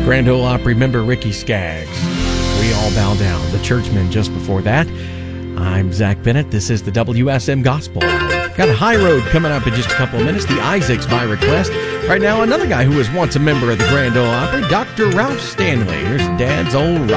Grand Ole Opry member Ricky Skaggs. We All Bow Down. The Churchmen just before that. I'm Zach Bennett. This is the WSM Gospel Hour. Got a High Road coming up in just a couple of minutes. The Isaacs by request. Right now, another guy who was once a member of the Grand Ole Opry, Dr. Ralph Stanley. Here's Dad's Old Rock.